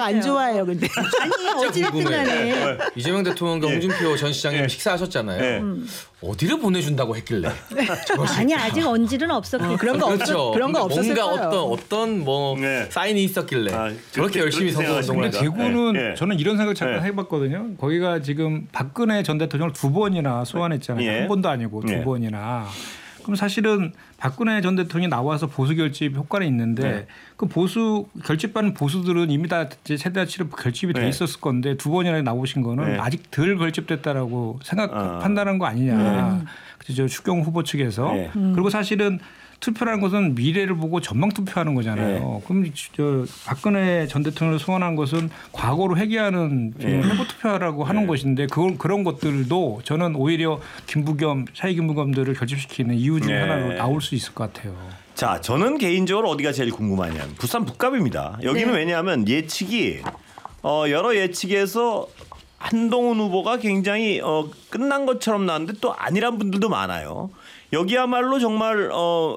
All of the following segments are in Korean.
안 좋아해요, 근데. 아니 어찌됐든 간에 이재명 대통령과 홍준표 전 시장님 식사하셨잖아요. 어디를 보내준다고 했길래? 아니 아직 언질은 없었고 그런 거 그렇죠. 그런 거 없었을 뭔가 거예요. 어떤 뭐 사인이 있었길래 저렇게 열심히 선거운동을 근데 대구는 저는 이런 생각 잠깐 해봤거든요. 거기가 지금 박근혜 전 대통령을 2번이나 소환했잖아요. 한 번도 아니고 2번이나. 그럼 사실은 박근혜 전 대통령이 나와서 보수 결집 효과는 있는데 그 보수 결집받는 보수들은 이미 다 최대치로 결집이 돼 있었을 건데 2번이나 나오신 거는 아직 덜 결집됐다라고 판단한 거 아니냐. 그죠? 추경 후보 측에서. 그리고 사실은 투표라는 것은 미래를 보고 전망 투표하는 거잖아요. 그럼 저 박근혜 전 대통령을 소환한 것은 과거로 회귀하는 회고 투표라고 하는 것인데 그런 것들도 저는 오히려 샤이 김부겸들을 결집시키는 이유 중에 하나로 나올 수 있을 것 같아요. 자, 저는 개인적으로 어디가 제일 궁금하냐면 부산 북갑입니다. 여기는 왜냐하면 예측이 여러 예측에서 한동훈 후보가 굉장히 끝난 것처럼 나왔는데 또 아니란 분들도 많아요. 여기야말로 정말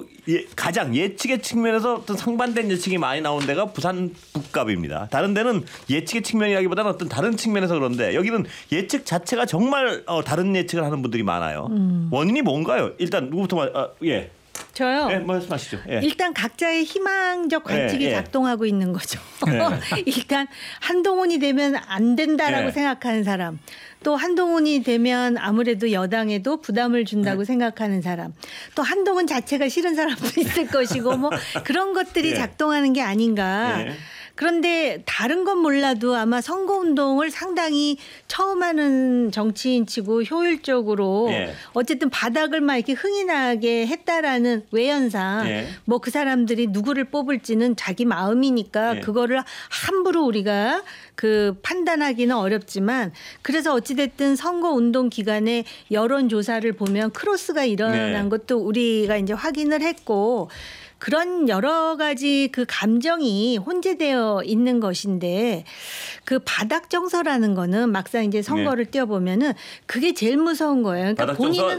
가장 예측의 측면에서 어떤 상반된 예측이 많이 나온 데가 부산 북갑입니다. 다른 데는 예측의 측면이라기보다는 어떤 다른 측면에서 그런데 여기는 예측 자체가 정말 다른 예측을 하는 분들이 많아요. 원인이 뭔가요? 일단 누구부터 저요. 말씀하시죠. 일단 각자의 희망적 관측이 작동하고 있는 거죠. 일단 한동훈이 되면 안 된다라고 생각하는 사람. 또 한동훈이 되면 아무래도 여당에도 부담을 준다고 생각하는 사람. 또 한동훈 자체가 싫은 사람도 있을 것이고 뭐 그런 것들이 작동하는 게 아닌가. 그런데 다른 건 몰라도 아마 선거운동을 상당히 처음 하는 정치인치고 효율적으로 어쨌든 바닥을 막 이렇게 흥이 나게 했다라는 외연상 뭐 그 사람들이 누구를 뽑을지는 자기 마음이니까 그거를 함부로 우리가 판단하기는 어렵지만 그래서 어찌됐든 선거운동 기간에 여론조사를 보면 크로스가 일어난 것도 우리가 이제 확인을 했고 그런 여러 가지 감정이 혼재되어 있는 것인데 그 바닥 정서라는 거는 막상 이제 선거를 뛰어보면은 그게 제일 무서운 거예요. 그러니까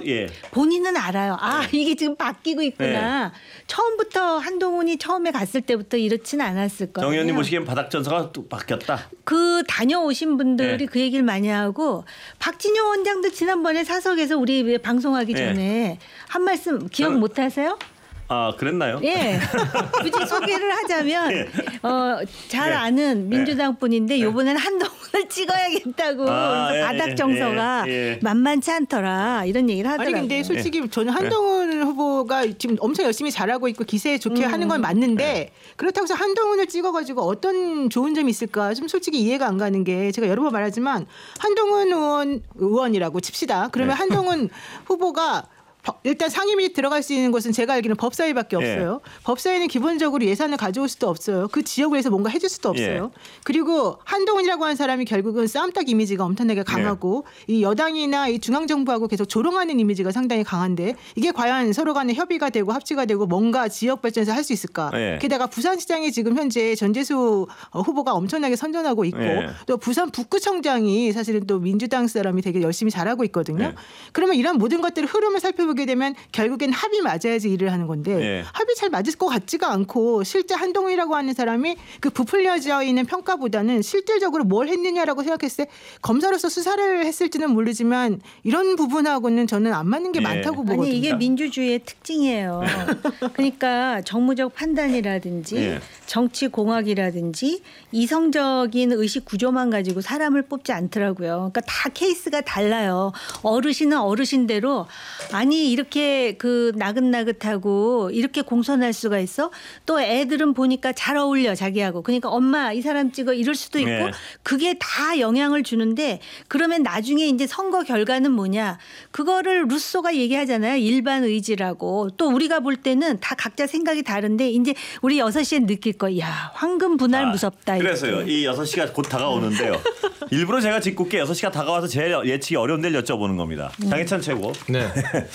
본인은 알아요. 이게 지금 바뀌고 있구나. 처음부터 한동훈이 처음에 갔을 때부터 이렇지는 않았을 거예요. 정 의원님 보시기엔 바닥 정서가 또 바뀌었다. 다녀오신 분들이 그 얘기를 많이 하고 박진영 원장도 지난번에 사석에서 우리 방송하기 전에 한 말씀 기억 못 하세요? 그랬나요? 굳이 소개를 하자면 잘 아는 민주당 분인데 이번에는 한동훈을 찍어야겠다고 그래서 바닥 정서가 만만치 않더라 이런 얘기를 하더라고요. 아니 근데 솔직히 저는 한동훈 후보가 지금 엄청 열심히 잘하고 있고 기세 좋게 하는 건 맞는데 그렇다고 해서 한동훈을 찍어가지고 어떤 좋은 점이 있을까 좀 솔직히 이해가 안 가는 게 제가 여러 번 말하지만 한동훈 의원이라고 칩시다. 그러면 한동훈 후보가 일단 상임위 들어갈 수 있는 곳은 제가 알기로는 법사위밖에 없어요. 법사위는 기본적으로 예산을 가져올 수도 없어요. 그 지역을 해서 뭔가 해줄 수도 없어요. 그리고 한동훈이라고 하는 사람이 결국은 싸움닭 이미지가 엄청나게 강하고 이 여당이나 이 중앙정부하고 계속 조롱하는 이미지가 상당히 강한데 이게 과연 서로 간에 협의가 되고 합치가 되고 뭔가 지역 발전에서 할 수 있을까. 게다가 부산시장이 지금 현재 전재수 후보가 엄청나게 선전하고 있고 또 부산 북구청장이 사실은 또 민주당 사람이 되게 열심히 잘하고 있거든요. 그러면 이런 모든 것들을 흐름을 살펴보게 되면 결국엔 합이 맞아야지 일을 하는 건데 합이 잘 맞을 것 같지가 않고 실제 한동훈이라고 하는 사람이 부풀려져 있는 평가보다는 실질적으로 뭘 했느냐라고 생각했을 때 검사로서 수사를 했을지는 모르지만 이런 부분하고는 저는 안 맞는 게 많다고 보거든요. 아니 이게 민주주의의 특징이에요. 그러니까 정무적 판단이라든지 정치공학이라든지 이성적인 의식 구조만 가지고 사람을 뽑지 않더라고요. 그러니까 다 케이스가 달라요. 어르신은 어르신대로 아니 이렇게 나긋나긋하고 이렇게 공손할 수가 있어? 또 애들은 보니까 잘 어울려 자기하고. 그러니까 엄마 이 사람 찍어 이럴 수도 있고 그게 다 영향을 주는데 그러면 나중에 이제 선거 결과는 뭐냐? 그거를 루소가 얘기하잖아요. 일반 의지라고. 또 우리가 볼 때는 다 각자 생각이 다른데 이제 우리 6시에 느낄 거. 야 황금 분할 무섭다. 그래서요. 이 6시가 곧 다가오는데요. 일부러 제가 짓궂게 6시가 다가와서 제일 예측이 어려운 데를 여쭤보는 겁니다. 장해찬 최고. 네.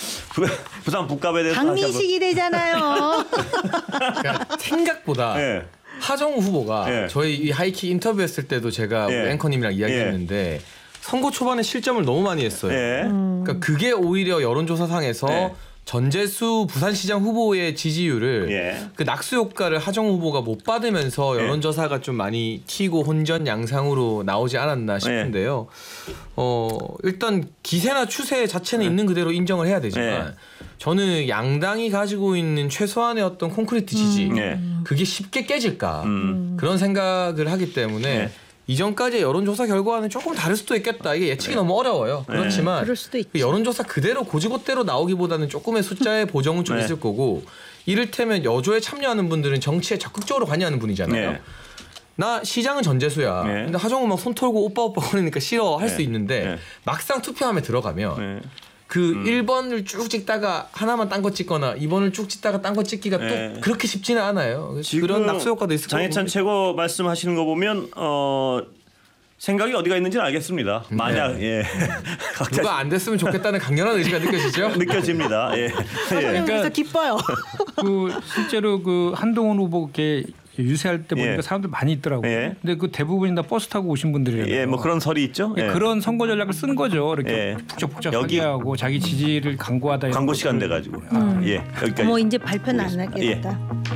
부산 북갑에 대해서 박민식이 되잖아요. 그러니까 생각보다 하정우 후보가 저희 이 하이킥 인터뷰했을 때도 제가 앵커님이랑 이야기했는데 선거 초반에 실점을 너무 많이 했어요. 그러니까 그게 오히려 여론조사상에서 전재수 부산시장 후보의 지지율을 그 낙수 효과를 하정우 후보가 못 받으면서 여론조사가 좀 많이 튀고 혼전 양상으로 나오지 않았나 싶은데요. 일단 기세나 추세 자체는 있는 그대로 인정을 해야 되지만 저는 양당이 가지고 있는 최소한의 어떤 콘크리트 지지 그게 쉽게 깨질까 그런 생각을 하기 때문에 이전까지의 여론조사 결과는 조금 다를 수도 있겠다. 이게 예측이 너무 어려워요. 그렇지만 그럴 수도 있지. 그 여론조사 그대로 고지고대로 나오기보다는 조금의 숫자의 보정은 좀 있을 거고 이를테면 여조에 참여하는 분들은 정치에 적극적으로 관여하는 분이잖아요. 나 시장은 전재수야. 근데 하정우 막 손 털고 오빠 거리니까 싫어 할 수 있는데 막상 투표함에 들어가면 그 1번을 쭉 찍다가 하나만 딴 거 찍거나 2번을 쭉 찍다가 딴 거 찍기가 또 그렇게 쉽지는 않아요. 그런 낙수 효과도 있을 거고. 장해찬 최고 말씀하시는 거 보면 생각이 어디가 있는지는 알겠습니다. 만약 누가 안 됐으면 좋겠다는 강렬한 의지가 느껴지죠? 느껴집니다. 그래서 기뻐요. 그 실제로 그 한동훈 후보께 유세할 때 보니까 사람들 많이 있더라고요. 근데 그 대부분이 다 버스 타고 오신 분들이에요. 뭐 그런 설이 있죠. 그런 선거 전략을 쓴 거죠. 이렇게 북적북적 하고 자기 지지를 강구하다. 광고 시간 돼 가지고. 여기까지. 뭐 이제 발표는 안 하겠다.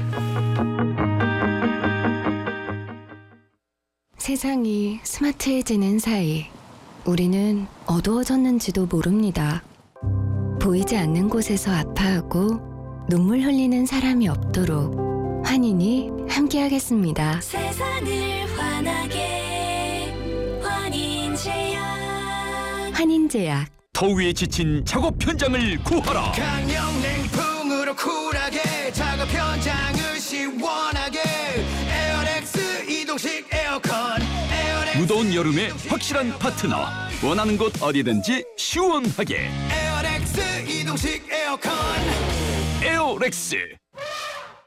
세상이 스마트해지는 사이 우리는 어두워졌는지도 모릅니다. 보이지 않는 곳에서 아파하고 눈물 흘리는 사람이 없도록 환인이 함께하겠습니다. 세상을 환하게 환인제약. 환인제약. 더위에 지친 작업 현장을 구하라. 강력 냉풍으로 쿨하게 작업 현장을 시원하게 에어렉스 이동식 에어컨. 무더운 여름에 확실한 파트너. 원하는 곳 어디든지 시원하게. 에어렉스 이동식 에어컨. 에어렉스.